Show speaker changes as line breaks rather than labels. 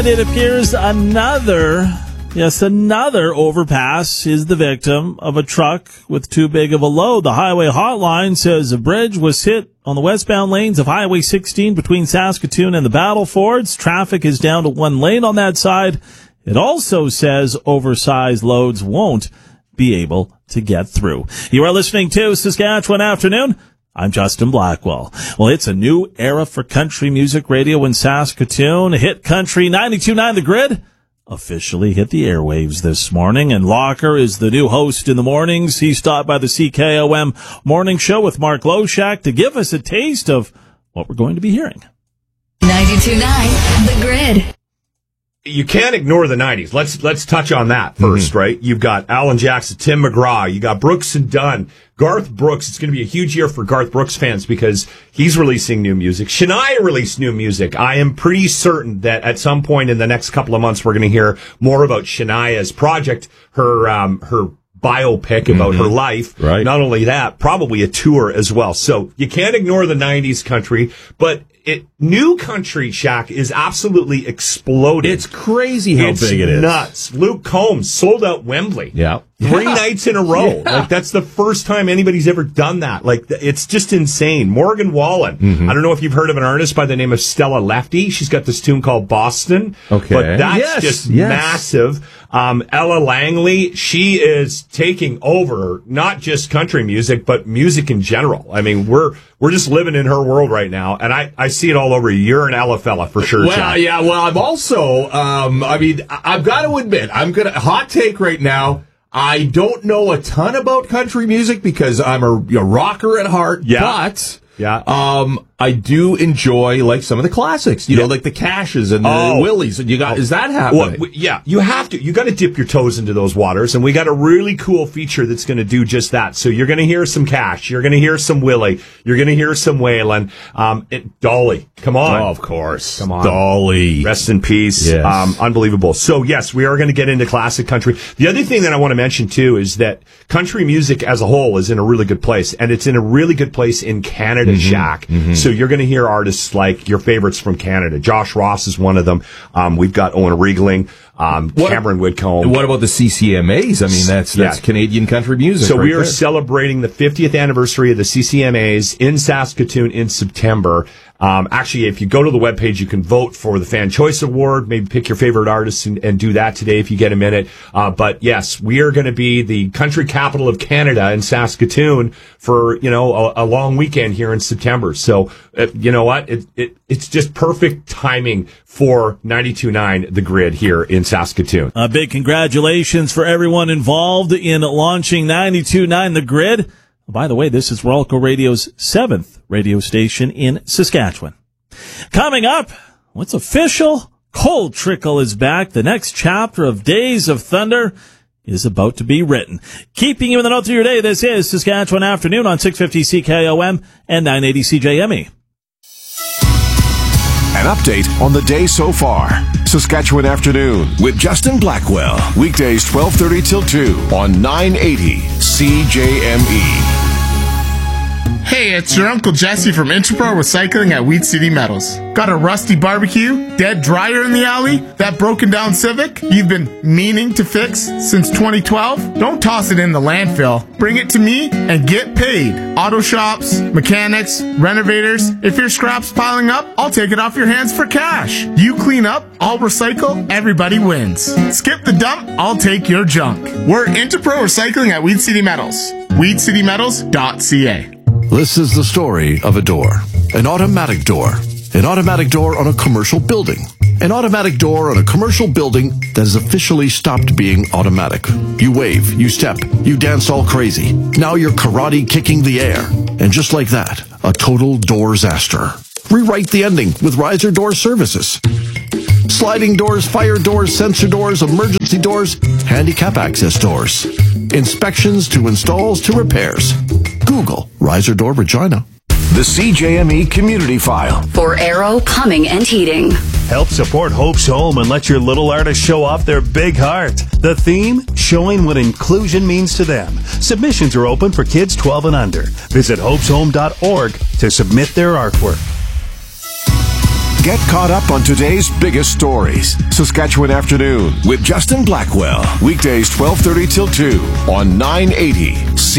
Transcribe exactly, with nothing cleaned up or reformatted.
And it appears another, yes, another overpass is the victim of a truck with too big of a load. The highway hotline says a bridge was hit on the westbound lanes of Highway sixteen between Saskatoon and the Battlefords. Traffic is down to one lane on that side. It also says oversized loads won't be able to get through. You are listening to Saskatchewan Afternoon. I'm Justin Blackwell. Well, it's a new era for country music radio in Saskatoon. Hit Country ninety-two point nine The Grid officially hit the airwaves this morning, and Locker is the new host in the mornings. He stopped by the C K O M morning show with Mark Loshak to give us a taste of what we're going to be hearing.
ninety-two point nine The Grid.
You can't ignore the nineties. Let's let's touch on that first, mm-hmm. right? You've got Alan Jackson, Tim McGraw, you got Brooks and Dunn, Garth Brooks. It's going to be a huge year for Garth Brooks fans because he's releasing new music. Shania released new music. I am pretty certain that at some point in the next couple of months, we're going to hear more about Shania's project, her um, her biopic about mm-hmm. her life.
Right.
Not only that, probably a tour as well. So you can't ignore the nineties country, but it new country, Shaq, is absolutely exploding.
It's crazy how
it's
big it is.
Nuts. Luke Combs sold out Wembley.
Yeah.
Three
yeah.
nights in a row.
Yeah.
Like, that's the first time anybody's ever done that. Like, it's just insane. Morgan Wallen.
Mm-hmm.
I don't know if you've heard of an artist by the name of Stella Lefty. She's got this tune called Boston.
Okay.
But that's
yes.
just
yes.
massive. Um, Ella Langley, she is taking over not just country music, but music in general. I mean, we're, we're just living in her world right now. And I, I see it all over you. You're an Ella fella for sure.
Well,
Chad.
yeah, well, I'm also, um, I mean, I've got to admit, I'm going to, hot take right now, I don't know a ton about country music because I'm a, a rocker at heart,
yeah.
but
yeah.
um, I do enjoy like some of the classics, you yeah. know, like the Cashes and the
oh.
Willies. And you got, oh. is that happening?
Well, yeah, you have to. You got to dip your toes into those waters, and we got a really cool feature that's going to do just that. So you're going to hear some Cash, you're going to hear some Willie, you're going to hear some Waylon, um, it, Dolly. Come on,
oh, of course,
come on,
Dolly.
Rest in peace.
Yes.
Um, unbelievable. So yes, we are going to get into classic country. The other thing that I want to mention too is that country music as a whole is in a really good place, and it's in a really good place in Canada,
mm-hmm.
Shaq.
Mm-hmm.
So you're going to hear artists like your favorites from Canada. Josh Ross is one of them. Um, we've got Owen Riegling, um,
what,
Cameron Whitcomb.
What about the C C M As? I mean, that's that's yeah. Canadian country music.
So
right
we are
there.
celebrating the fiftieth anniversary of the C C M As in Saskatoon in September. Um, actually, if you go to the webpage, you can vote for the Fan Choice Award, maybe pick your favorite artists and, and do that today if you get a minute. Uh, but yes, we are going to be the country capital of Canada in Saskatoon for, you know, a, a long weekend here in September. So, uh, you know what? It, it, it's just perfect timing for ninety-two point nine The Grid here in Saskatoon.
A big congratulations for everyone involved in launching ninety-two point nine The Grid. By the way, this is Ralco Radio's seventh radio station in Saskatchewan. Coming up, what's official? Cold Trickle is back. The next chapter of Days of Thunder is about to be written. Keeping you in the know through your day, this is Saskatchewan Afternoon on six fifty C K O M and nine eighty C J M E.
An update on the day so far. Saskatchewan Afternoon with Justin Blackwell. Weekdays twelve thirty till two on nine eighty C J M E.
Hey, it's your Uncle Jesse from Interpro Recycling at Weed City Metals. Got a rusty barbecue, dead dryer in the alley, that broken down Civic you've been meaning to fix since twenty twelve? Don't toss it in the landfill. Bring it to me and get paid. Auto shops, mechanics, renovators. If your scrap's piling up, I'll take it off your hands for cash. You clean up, I'll recycle, everybody wins. Skip the dump, I'll take your junk. We're Interpro Recycling at Weed City Metals. weed city metals dot c a.
This is the story of a door. An automatic door. An automatic door on a commercial building. An automatic door on a commercial building that has officially stopped being automatic. You wave, you step, you dance all crazy. Now you're karate kicking the air. And just like that, a total door-zaster. Rewrite the ending with Riser Door Services. Sliding doors, fire doors, sensor doors, emergency doors, handicap access doors. Inspections to installs to repairs. Google Riser Door Regina. The C J M E Community File.
For Aero Plumbing and Heating.
Help support Hope's Home and let your little artist show off their big heart. The theme, showing what inclusion means to them. Submissions are open for kids twelve and under. Visit hopes home dot org to submit their artwork.
Get caught up on today's biggest stories. Saskatchewan Afternoon with Justin Blackwell. Weekdays twelve thirty till two on nine eighty.